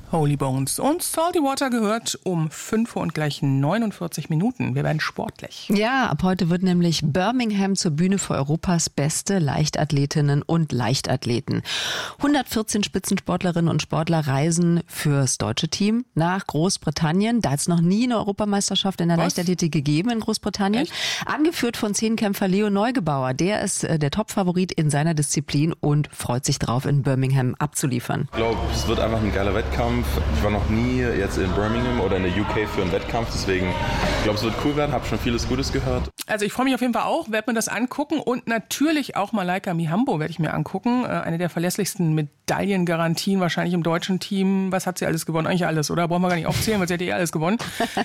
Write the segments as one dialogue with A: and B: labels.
A: Holy Bones und Salty Water gehört um 5 Uhr und gleich 49 Minuten. Wir werden sportlich.
B: Ja, ab heute wird nämlich Birmingham zur Bühne für Europas beste Leichtathletinnen und Leichtathleten. 114 Spitzensportlerinnen und Sportler reisen fürs deutsche Team nach Großbritannien. Da hat es noch nie eine Europameisterschaft in der Leichtathletik gegeben in Großbritannien.
A: Echt?
B: Angeführt von Zehnkämpfer Leo Neugebauer. Der ist der Topfavorit in seiner Disziplin und freut sich drauf, in Birmingham abzuliefern.
C: Ich glaube, es wird einfach ein geiler Wettkampf. Ich war noch nie jetzt in Birmingham oder in der UK für einen Wettkampf, deswegen ich glaube, es wird cool werden, habe schon vieles Gutes gehört.
A: Also ich freue mich auf jeden Fall auch, werde mir das angucken und natürlich auch Malaika Mihambo werde ich mir angucken. Eine der verlässlichsten Medaillengarantien wahrscheinlich im deutschen Team. Was hat sie alles gewonnen? Eigentlich alles, oder? Brauchen wir gar nicht aufzählen, weil sie hat ja alles gewonnen.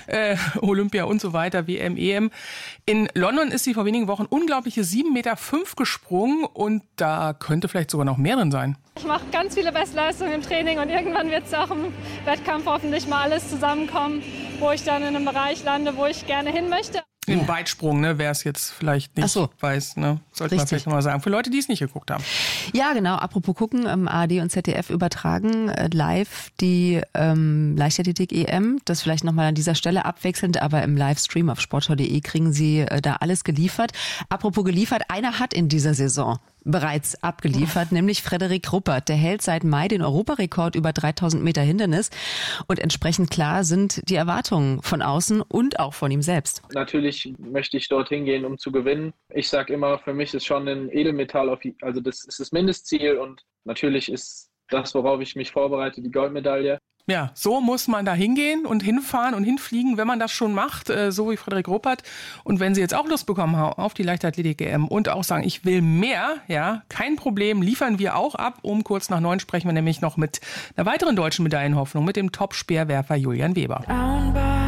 A: Olympia und so weiter, WM, EM. In London ist sie vor wenigen Wochen unglaubliche 7,5 Meter gesprungen und da könnte vielleicht sogar noch mehr drin sein.
D: Ich mache ganz viele Bestleistungen im Training und irgendwann wird es auch im Wettkampf hoffentlich mal alles zusammenkommen, wo ich dann in einem Bereich lande, wo ich gerne hin möchte.
A: Den Weitsprung, ne, wer es jetzt vielleicht nicht weiß, ne, sollte man vielleicht nochmal sagen. Für Leute, die es nicht geguckt haben.
B: Ja, genau. Apropos gucken, ARD und ZDF übertragen live die Leichtathletik-EM. Das vielleicht nochmal an dieser Stelle abwechselnd, aber im Livestream auf sportschau.de kriegen Sie da alles geliefert. Apropos geliefert, einer hat in dieser Saison bereits abgeliefert, nämlich Frederik Ruppert. Der hält seit Mai den Europarekord über 3000 Meter Hindernis und entsprechend klar sind die Erwartungen von außen und auch von ihm selbst.
E: Natürlich möchte ich dorthin gehen, um zu gewinnen. Ich sage immer, für mich ist schon ein Edelmetall, also das ist das Mindestziel und natürlich ist das, worauf ich mich vorbereite, die Goldmedaille.
A: Ja, so muss man da hingehen und hinfahren und hinfliegen, wenn man das schon macht, so wie Frederik Ruppert. Und wenn Sie jetzt auch Lust bekommen haben auf die Leichtathletik-EM und auch sagen, ich will mehr, ja, kein Problem, liefern wir auch ab. Um kurz nach 9 sprechen wir nämlich noch mit einer weiteren deutschen Medaillenhoffnung, mit dem Top-Speerwerfer Julian Weber.